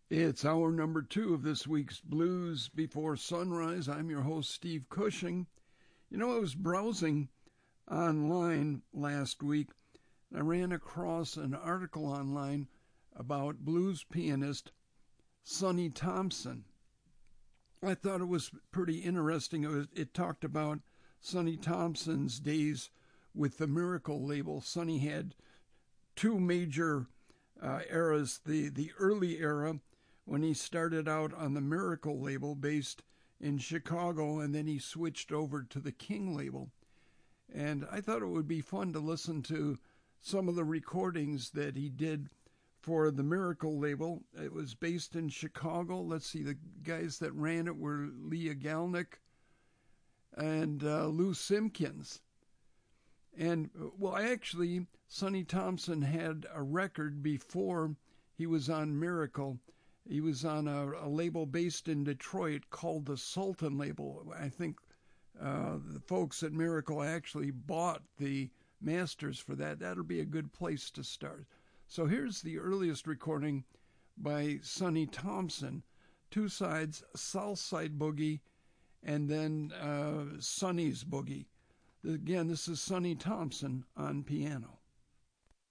It's hour number 2 of this week's Blues Before Sunrise. I'm your host, Steve Cushing. I was browsing online last week, and I ran across an article online about blues pianist Sonny Thompson. I thought it was pretty interesting. It talked about Sonny Thompson's days with the Miracle label. Sonny had two major eras, the early era, when he started out on the Miracle label based in Chicago, and then he switched over to the King label. And I thought it would be fun to listen to some of the recordings that he did for the Miracle label. It was based in Chicago. Let's see, the guys that ran it were Leah Galnick and Lou Simpkins. And, Sonny Thompson had a record before he was on Miracle. He was on a label based in Detroit called the Sultan label. I think the folks at Miracle actually bought the masters for that. That'll be a good place to start. So here's the earliest recording by Sonny Thompson. Two sides, South Side Boogie and then Sonny's Boogie. Again, this is Sonny Thompson on piano.